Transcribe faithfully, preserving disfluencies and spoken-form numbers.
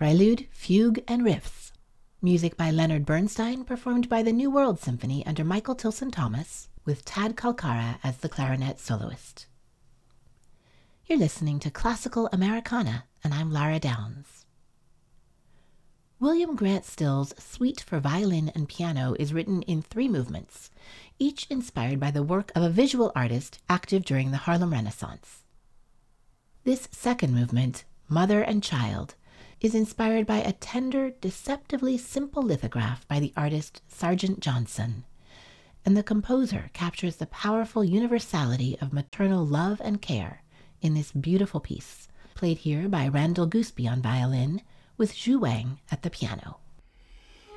Prelude, Fugue, and Riffs. Music by Leonard Bernstein, performed by the New World Symphony under Michael Tilson Thomas, with Tad Kalkara as the clarinet soloist. You're listening to Classical Americana, and I'm Lara Downs. William Grant Still's Suite for Violin and Piano is written in three movements, each inspired by the work of a visual artist active during the Harlem Renaissance. This second movement, Mother and Child, is inspired by a tender, deceptively simple lithograph by the artist Sargent Johnson, and the composer captures the powerful universality of maternal love and care in this beautiful piece, played here by Randall Gooseby on violin, with Zhu Wang at the piano.